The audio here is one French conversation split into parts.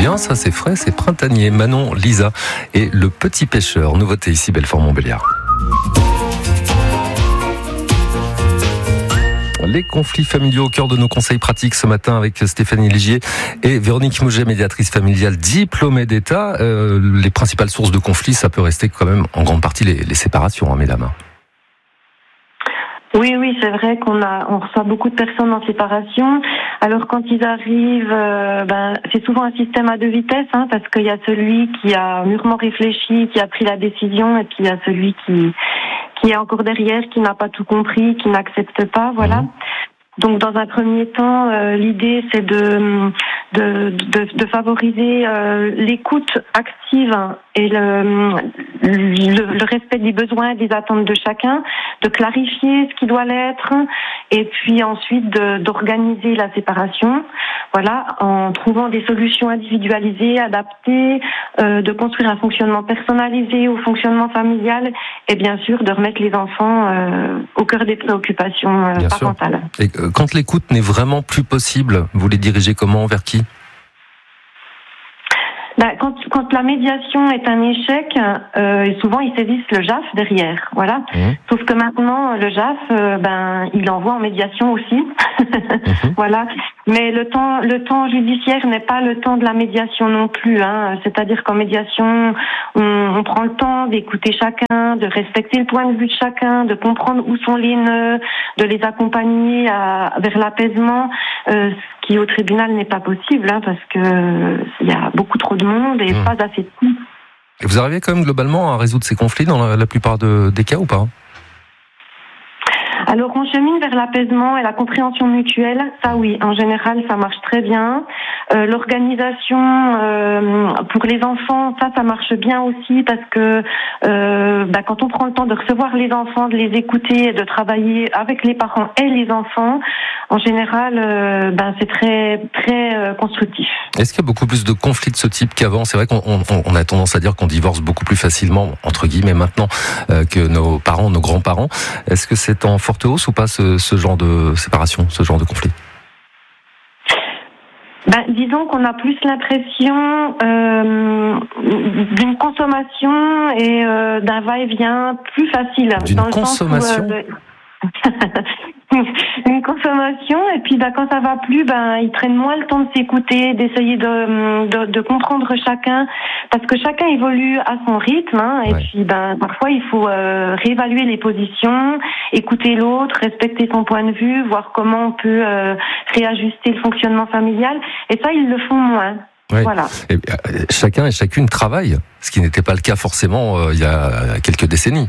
bien, ça c'est frais, c'est printanier. Manon, Lisa et Le Petit Pêcheur. Nouveauté ici, Belfort-Montbéliard. Les conflits familiaux au cœur de nos conseils pratiques ce matin avec Stéphanie Ligier et Véronique Mouget, médiatrice familiale diplômée d'État. Les principales sources de conflits, ça peut rester quand même en grande partie les séparations, hein, mesdames. Oui, c'est vrai on reçoit beaucoup de personnes en séparation. Alors quand ils arrivent, c'est souvent un système à deux vitesses, hein, parce qu'il y a celui qui a mûrement réfléchi, qui a pris la décision, et puis il y a celui qui est encore derrière, qui n'a pas tout compris, qui n'accepte pas, voilà. Donc dans un premier temps, l'idée c'est de favoriser l'écoute active et le respect des besoins et des attentes de chacun, de clarifier ce qui doit l'être, et puis ensuite d'organiser la séparation, voilà, en trouvant des solutions individualisées, adaptées, de construire un fonctionnement personnalisé au fonctionnement familial, et bien sûr de remettre les enfants au cœur des préoccupations parentales. Et quand l'écoute n'est vraiment plus possible, vous les dirigez comment, vers qui ? Quand la médiation est un échec, souvent ils saisissent le JAF derrière, voilà. Sauf que maintenant le JAF, il envoie en médiation aussi, voilà. Mais le temps judiciaire n'est pas le temps de la médiation non plus, hein. C'est-à-dire qu'en médiation, on prend le temps d'écouter chacun, de respecter le point de vue de chacun, de comprendre où sont les nœuds, de les accompagner vers l'apaisement. Ce qui au tribunal n'est pas possible, hein, parce que il y a beaucoup trop de monde et pas assez de temps. Et vous arrivez quand même globalement à résoudre ces conflits dans la plupart des cas ou pas ? Alors on chemine vers l'apaisement et la compréhension mutuelle, ça oui, en général ça marche très bien. L'organisation pour les enfants, ça marche bien aussi, parce que quand on prend le temps de recevoir les enfants, de les écouter, de travailler avec les parents et les enfants, en général c'est très très constructif. Est-ce qu'il y a beaucoup plus de conflits de ce type qu'avant ? C'est vrai qu'on a tendance à dire qu'on divorce beaucoup plus facilement, entre guillemets maintenant, que nos parents, nos grands-parents. Est-ce que c'est en forte hausse ou pas ce genre de séparation, ce genre de conflit ? Disons qu'on a plus l'impression d'une consommation et d'un va-et-vient plus facile. D'une consommation ? Une consommation, et puis quand ça va plus, ils prennent moins le temps de s'écouter, d'essayer de comprendre chacun, parce que chacun évolue à son rythme, hein, et puis parfois il faut réévaluer les positions, écouter l'autre, respecter son point de vue, voir comment on peut réajuster le fonctionnement familial, et ça ils le font moins. Oui. Voilà. Et, chacun et chacune travaille, ce qui n'était pas le cas forcément il y a quelques décennies.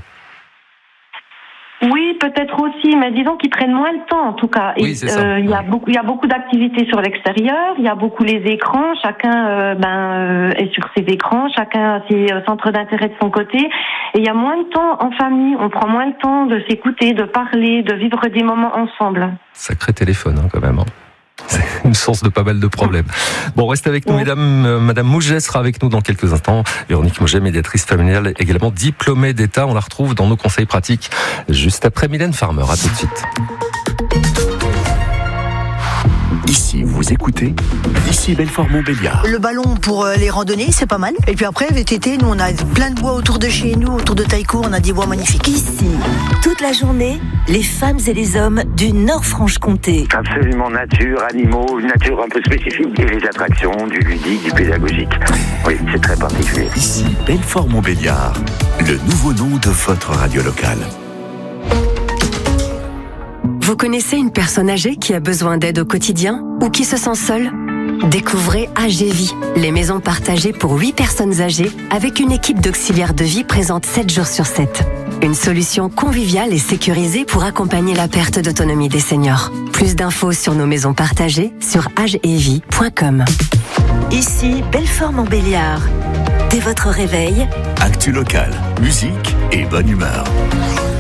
Oui, peut-être aussi, mais disons qu'ils prennent moins le temps en tout cas. Oui, c'est ça. Il y a beaucoup d'activités sur l'extérieur, il y a beaucoup les écrans, chacun est sur ses écrans, chacun a ses centres d'intérêt de son côté, et il y a moins de temps en famille, on prend moins le temps de s'écouter, de parler, de vivre des moments ensemble. Sacré téléphone quand même. C'est une source de pas mal de problèmes. Bon, restez avec nous, mesdames. Madame Mouget sera avec nous dans quelques instants. Véronique Mouget, médiatrice familiale, également diplômée d'État. On la retrouve dans nos conseils pratiques juste après Mylène Farmer. À tout de suite. Ici, vous écoutez Ici Belfort-Montbéliard. Le ballon pour les randonnées, c'est pas mal. Et puis après, VTT, nous, on a plein de bois autour de chez nous, autour de Taillecourt, on a des bois magnifiques. Ici, toute la journée, les femmes et les hommes du Nord-Franche-Comté. Absolument nature, animaux, une nature un peu spécifique. Et les attractions, du ludique, du pédagogique. Oui, c'est très particulier. Ici Belfort-Montbéliard, le nouveau nom de votre radio locale. Vous connaissez une personne âgée qui a besoin d'aide au quotidien ou qui se sent seule ? Découvrez AGVie, les maisons partagées pour 8 personnes âgées avec une équipe d'auxiliaires de vie présente 7 jours sur 7. Une solution conviviale et sécurisée pour accompagner la perte d'autonomie des seniors. Plus d'infos sur nos maisons partagées sur agevie.com. Ici, Belfort-Montbéliard. Dès votre réveil, Actu locale, musique et bonne humeur.